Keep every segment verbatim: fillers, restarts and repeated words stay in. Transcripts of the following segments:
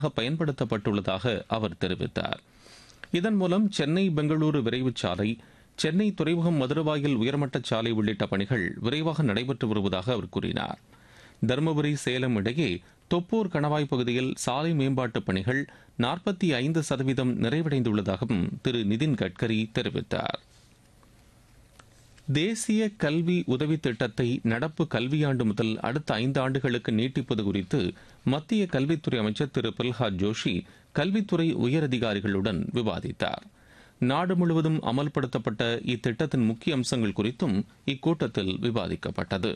பயன்படுத்தப்பட்டுள்ளதாக அவர் தெரிவித்தார். இதன் மூலம் சென்னை பெங்களூரு விரைவு சாலை, சென்னை துறைமுகம் மதுரவாயில் உயர்மட்ட சாலை உள்ளிட்ட பணிகள் விரைவாக நடைபெற்று வருவதாக அவர் கூறினார். தருமபுரி சேலம் இடையே தொப்பூர் கணவாய் பகுதியில் சாலை மேம்பாட்டுப் பணிகள் நாற்பத்தி ஐந்து சதவீதம் நிறைவடைந்துள்ளதாகவும் திரு நிதின் கட்கரி தெரிவித்தார். தேசிய கல்வி உதவி திட்டத்தை நடப்பு கல்வியாண்டு முதல் அடுத்த ஐந்து ஆண்டுகளுக்கு நீட்டிப்பது குறித்து மத்திய கல்வித்துறை அமைச்சர் திரு பிரல்ஹாத் ஜோஷி கல்வித்துறை உயரதிகாரிகளுடன் விவாதித்தார். நாடு முழுவதும் அமல்படுத்தப்பட்ட இத்திட்டத்தின் முக்கிய அம்சங்கள் குறித்தும் இக்கூட்டத்தில் விவாதிக்கப்பட்டது.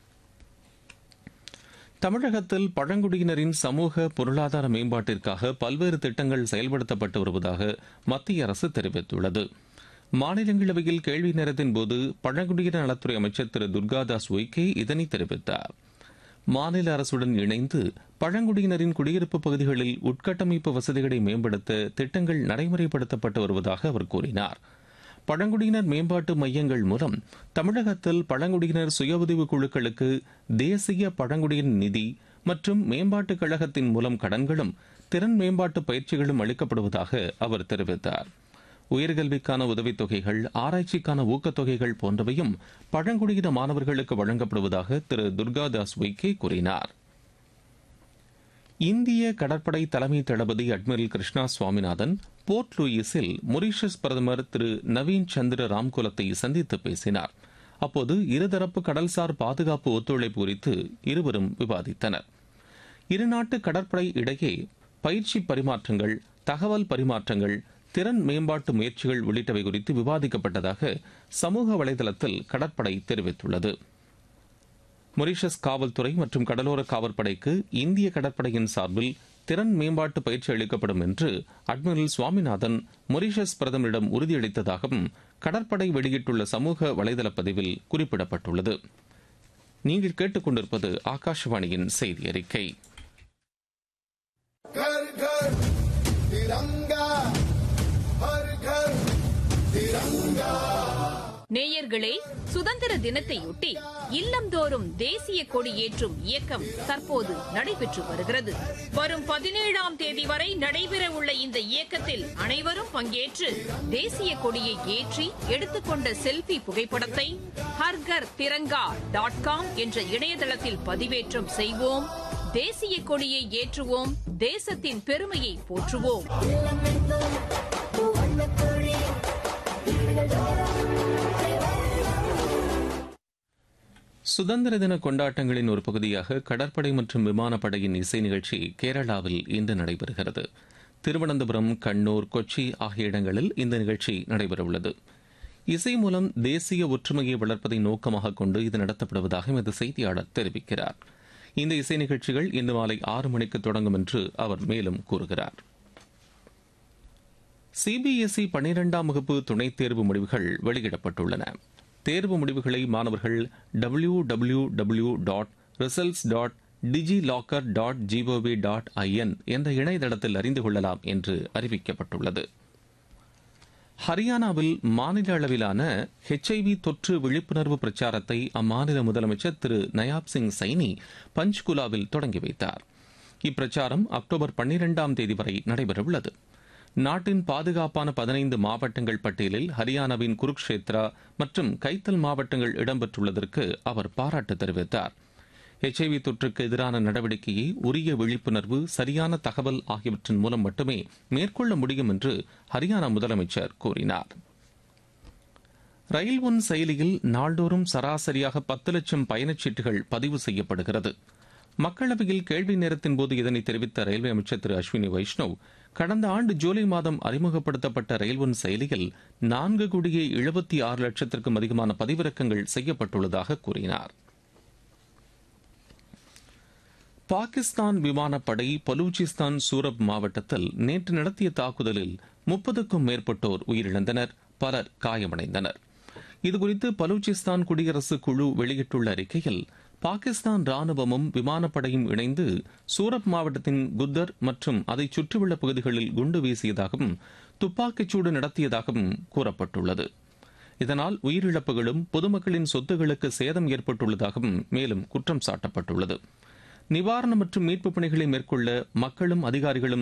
தமிழகத்தில் பழங்குடியினரின் சமூக பொருளாதார மேம்பாட்டிற்காக பல்வேறு திட்டங்கள் செயல்படுத்தப்பட்டு வருவதாக மத்திய அரசு தெரிவித்துள்ளது. மாநிலங்களவையில் கேள்வி நேரத்தின் போது பழங்குடியினர் நலத்துறை அமைச்சர் திரு துர்காதாஸ் உய்கே இதனை தெரிவித்தார். மாநில அரசுடன் இணைந்து பழங்குடியினரின் குடியிருப்பு பகுதிகளில் உட்கட்டமைப்பு வசதிகளை மேம்படுத்த திட்டங்கள் நடைமுறைப்படுத்தப்பட்டு வருவதாக அவர் கூறினார். பழங்குடியினர் மேம்பாட்டு மையங்கள் மூலம் தமிழகத்தில் பழங்குடியினர் சுய உதவி குழுக்களுக்கு தேசிய பழங்குடியினர் நிதி மற்றும் மேம்பாட்டுக் கழகத்தின் மூலம் கடன்களும் திறன் மேம்பாட்டு பயிற்சிகளும் அளிக்கப்படுவதாக அவர் தெரிவித்தார். உயர்கல்விக்கான உதவித்தொகைகள், ஆராய்ச்சிக்கான ஊக்கத்தொகைகள் போன்றவையும் பழங்குடியின மாணவர்களுக்கு வழங்கப்படுவதாக திரு துர்காதாஸ் உய்கே கூறினார். இந்திய கடற்படை தலைமை தளபதி admiral Krishna Swaminathan board லூயிஸில் Mauritius பிரதமர் திரு நவீன் சந்திர ராம்குலத்தை சந்தித்து பேசினார். அப்போது இருதரப்பு கடல்சார் பாதுகாப்பு ஒத்துழைப்பு குறித்து இருவரும் விவாதித்தனர். இருநாட்டு கடற்படை இடையே பயிற்சி பரிமாற்றங்கள், தகவல் பரிமாற்றங்கள், திறன் மேம்பாட்டு முயற்சிகள் உள்ளிட்டவை குறித்து விவாதிக்கப்பட்டதாக சமூக வலைதளத்தில் கடற்படை தெரிவித்துள்ளது. மொரீஷியஸ் காவல்துறை மற்றும் கடலோர காவற்படைக்கு இந்திய கடற்படையின் சார்பில் திறன் மேம்பாட்டு பயிற்சி அளிக்கப்படும் என்று அட்மிரல் சுவாமிநாதன் மொரீஷியஸ் பிரதமரிடம் உறுதியளித்ததாகவும் கடற்படை வெளியிட்டுள்ள சமூக வலைதள பதிவில் குறிப்பிடப்பட்டுள்ளது. நீங்கள் கேட்டுக்கொண்டிருப்பது ஆகாஷவாணியின் செய்தி அறிக்கை. நேயர்களே, சுதந்திர தினத்தையொட்டி இல்லந்தோறும் தேசிய கொடி ஏற்றும் இயக்கம் தற்போது நடைபெற்று வருகிறது. வரும் பதினேழாம் தேதி வரை நடைபெறவுள்ள இந்த இயக்கத்தில் அனைவரும் பங்கேற்று தேசிய கொடியை ஏற்றி எடுத்துக்கொண்ட செல்பி புகைப்படத்தை ஹர்கர் திரங்கா டாட் காம் என்ற இணையதளத்தில் பதிவேற்றம் செய்வோம். தேசிய கொடியை ஏற்றுவோம். தேசத்தின் பெருமையை போற்றுவோம். சுதந்திர தின கொண்டாட்டங்களின் ஒரு பகுதியாக கடற்படை மற்றும் விமானப்படையின் இசை நிகழ்ச்சி கேரளாவில் இன்று நடைபெறுகிறது. திருவனந்தபுரம், கண்ணூர், கொச்சி ஆகிய இடங்களில் இந்த நிகழ்ச்சி நடைபெறவுள்ளது. இசை மூலம் தேசிய ஒற்றுமையை வளர்ப்பதை நோக்கமாக கொண்டு இது நடத்தப்படுவதாக எமது செய்தியாளர் தெரிவிக்கிறார். இந்த இசை நிகழ்ச்சிகள் இன்று மாலை ஆறு மணிக்கு தொடங்கும் என்று அவர் மேலும் கூறுகிறார். சிபிஎஸ்இ பனிரெண்டாம் வகுப்பு துணைத் தேர்வு முடிவுகள் வெளியிடப்பட்டுள்ளன. தேர்வு முடிவுகளை மாணவர்கள் W W W dot results dot DG locker dot gov dot IN என்ற இணையதளத்தில் அறிந்து கொள்ளலாம் என்று அறிவிக்கப்பட்டுள்ளது. ஹரியானாவில் மாநில அளவிலான ஹெச்ஐவி தொற்று விழிப்புணர்வு பிரச்சாரத்தை அம்மாநில முதலமைச்சர் திரு நயாப் சிங் சைனி பஞ்ச்குலாவில் தொடங்கி வைத்தார். இப்பிரச்சாரம் அக்டோபர் பன்னிரெண்டாம் தேதி வரை நடைபெறவுள்ளது. நாட்டின் பாதுகாப்பான பதினைந்து மாவட்டங்கள் பட்டியலில் ஹரியானாவின் குருக்ஷேத்ரா மற்றும் கைத்தல் மாவட்டங்கள் இடம்பெற்றுள்ளதற்கு அவர் பாராட்டு தெரிவித்தார். ஹெச்ஐவி தொற்றுக்கு எதிரான நடவடிக்கையை உரிய விழிப்புணர்வு, சரியான தகவல் ஆகியவற்றின் மூலம் மட்டுமே மேற்கொள்ள முடியும் என்று ஹரியானா முதலமைச்சர் கூறினார். ரயில் ஒன் செயலியில் நாள்தோறும் சராசரியாக பத்து லட்சம் பயணச்சீட்டுகள் பதிவு செய்யப்படுகிறது. மக்களவையில் கேள்வி நேரத்தின் போது இதனை தெரிவித்த ரயில்வே அமைச்சர் திரு அஸ்வினி வைஷ்ணவ், கடந்த ஆண்டு ஜூலை மாதம் அறிமுகப்படுத்தப்பட்ட ரயில் ஒன் செயலியில் நான்கு கோடியே எழுபத்தி ஆறு லட்சத்திற்கும் அதிகமான பதிவிறக்கங்கள் செய்யப்பட்டுள்ளதாக கூறினார். பாகிஸ்தான் விமானப்படை பலூச்சிஸ்தான் சூரப் மாவட்டத்தில் நேற்று நடத்திய தாக்குதலில் முப்பதுக்கும் மேற்பட்டோர் உயிரிழந்தனர், பலர் காயமடைந்தனர். இதுகுறித்து பலூச்சிஸ்தான் குடியரசு குழு வெளியிட்டுள்ள அறிக்கையில், பாகிஸ்தான் ராணுவமும் விமானப்படையும் இணைந்து சூரப் மாவட்டத்தின் குத்தர் மற்றும் அதை சுற்றியுள்ள பகுதிகளில் குண்டு வீசியதாகவும் துப்பாக்கிச்சூடு நடத்தியதாகவும் கூறப்பட்டுள்ளது. இதனால் உயிரிழப்புகளும் பொதுமக்களின் சொத்துகளுக்கு சேதம் ஏற்பட்டுள்ளதாகவும் மேலும் குற்றம் சாட்டப்பட்டுள்ளது. நிவாரணம் மற்றும் மீட்புப் பணிகளை மேற்கொள்ள மக்களும் அதிகாரிகளும்